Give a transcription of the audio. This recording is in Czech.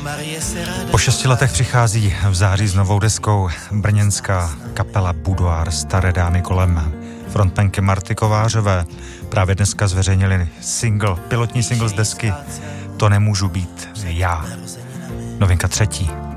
Po 6 letech přichází v září s novou deskou brněnská kapela Boudoir Staré dámy kolem frontmanky Marty Kovářové. Právě dneska zveřejnili pilotní single z desky To nemůžu být já. Novinka 3.